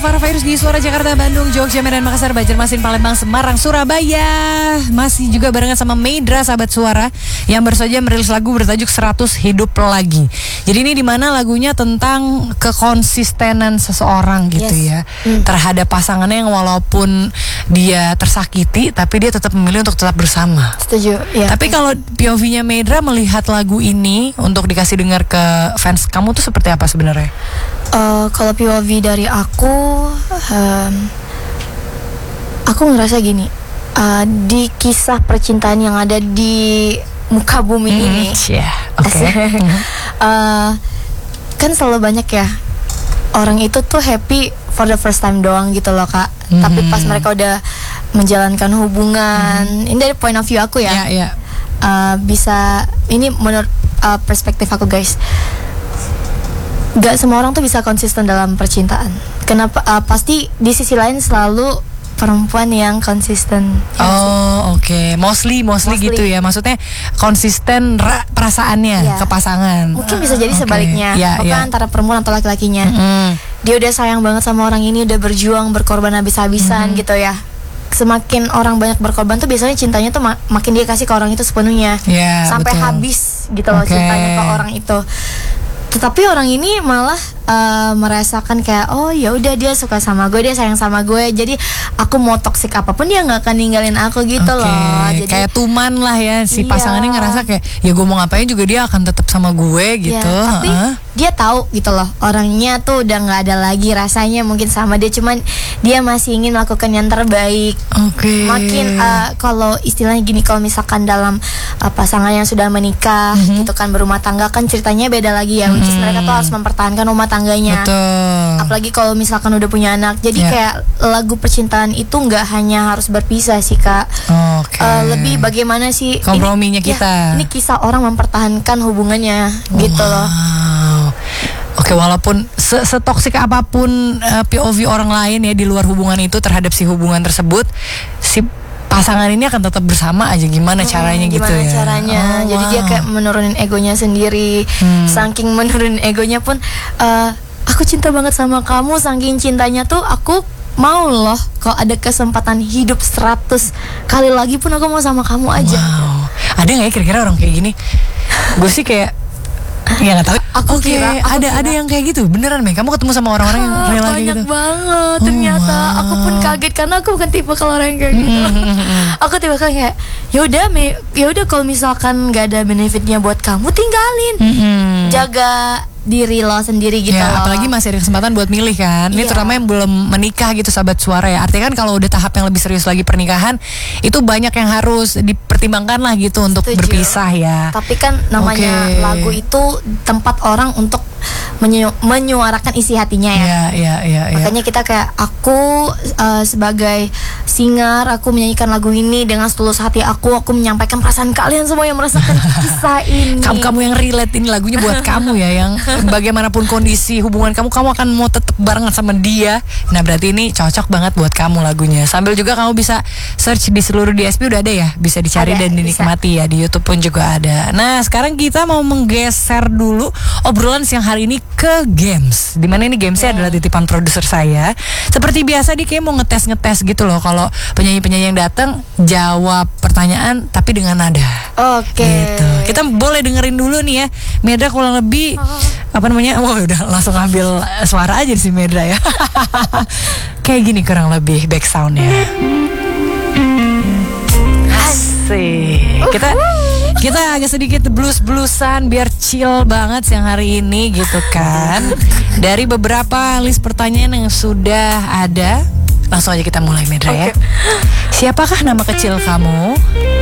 Para virus di Suara Jakarta, Bandung, Jogja, Medan, Makassar, Banjarmasin, Palembang, Semarang, Surabaya. Masih juga barengan sama Meidra, sahabat suara, yang baru saja merilis lagu bertajuk 100 Hidup Lagi. Jadi ini dimana lagunya tentang kekonsistenan seseorang gitu ya, terhadap pasangannya yang walaupun dia tersakiti, tapi dia tetap memilih untuk tetap bersama. Setuju ya. Tapi kalau POV-nya Meidra melihat lagu ini untuk dikasih dengar ke fans kamu tuh seperti apa sebenarnya? Kalau POV dari aku ngerasa gini, di kisah percintaan yang ada di muka bumi ini, kan selalu banyak ya orang itu tuh happy for the first time doang gitu loh Kak. Tapi pas mereka udah menjalankan hubungan, ini dari point of view aku ya, bisa, ini menurut perspektif aku guys, gak semua orang tuh bisa konsisten dalam percintaan. Kenapa? Pasti di sisi lain selalu perempuan yang konsisten. Mostly gitu ya. Maksudnya konsisten perasaannya ke pasangan. Mungkin bisa jadi sebaliknya. Antara perempuan atau laki-lakinya. Dia udah sayang banget sama orang ini, udah berjuang, berkorban habis-habisan gitu ya. Semakin orang banyak berkorban tuh biasanya cintanya tuh makin dia kasih ke orang itu sepenuhnya. Sampai habis gitu loh cintanya ke orang itu. Tetapi orang ini malah merasakan kayak, oh ya udah dia suka sama gue, dia sayang sama gue, jadi aku mau toksik apapun dia nggak akan ninggalin aku gitu loh. Jadi kayak tuman lah ya, si pasangannya ngerasa kayak ya gue mau ngapain juga dia akan tetap sama gue gitu. Tapi dia tahu gitu loh, orangnya tuh udah nggak ada lagi rasanya mungkin sama dia, cuman dia masih ingin melakukan yang terbaik. Makin kalau istilahnya gini, kalau misalkan dalam pasangan yang sudah menikah gitu kan, berumah tangga kan ceritanya beda lagi ya, which is mereka tuh harus mempertahankan rumah tangganya. Apalagi kalau misalkan udah punya anak. Jadi kayak lagu percintaan itu nggak hanya harus berpisah sih Kak. Lebih bagaimana sih komprominya kita. Ini kisah orang mempertahankan hubungannya gitu loh. Walaupun setoksik apapun POV orang lain ya di luar hubungan itu terhadap si hubungan tersebut, si pasangan ini akan tetap bersama aja. Gimana caranya gitu ya? Gimana caranya? Jadi dia kayak menurunin egonya sendiri. Saking menurunin egonya pun, aku cinta banget sama kamu. Saking cintanya tuh aku mau loh kalau ada kesempatan hidup 100 kali lagi pun aku mau sama kamu aja. Ada nggak ya kira-kira orang kayak gini? Gue sih kayak ya nggak tahu. Aku kira ada yang kayak gitu beneran, Mei? Kamu ketemu sama orang-orang yang rela kayak gitu? Banyak banget ternyata. Aku pun kaget karena aku bukan tipe kalau orang yang kayak gitu. Aku tipe kayak ya udah kalau misalkan nggak ada benefitnya buat kamu, tinggalin. Jaga diri lo sendiri gitu loh. Apalagi masih ada kesempatan buat milih kan. Ini terutama yang belum menikah gitu sahabat suara ya. Artinya kan kalau udah tahap yang lebih serius lagi pernikahan, itu banyak yang harus dipertimbangkan lah gitu untuk berpisah ya. Tapi kan namanya lagu itu tempat orang untuk menyuarakan isi hatinya ya. Makanya kita kayak, aku sebagai singer, aku menyanyikan lagu ini dengan setulus hati aku menyampaikan perasaan kalian semua yang merasakan kisah ini. Kamu yang relate, ini lagunya buat kamu ya, yang bagaimanapun kondisi hubungan kamu akan mau tetap barengan sama dia. Nah berarti ini cocok banget buat kamu lagunya. Sambil juga kamu bisa search di seluruh DSP, udah ada ya, bisa dicari dan dinikmati ya. Di YouTube pun juga ada. Nah sekarang kita mau menggeser dulu obrolan siang hari ini ke games. Dimana ini gamesnya adalah titipan produser saya. Seperti biasa dia kayak mau ngetes gitu loh. Kalau penyanyi-penyanyi yang datang jawab pertanyaan tapi dengan nada. Gitu. Kita boleh dengerin dulu nih ya. Meidra kurang lebih udah langsung ambil suara aja si Meidra ya. Kayak gini kurang lebih back soundnya. Asik. Kita agak sedikit blues-bluesan biar chill banget siang hari ini gitu kan. Dari beberapa list pertanyaan yang sudah ada, langsung aja kita mulai Meidra ya. Siapakah nama kecil kamu?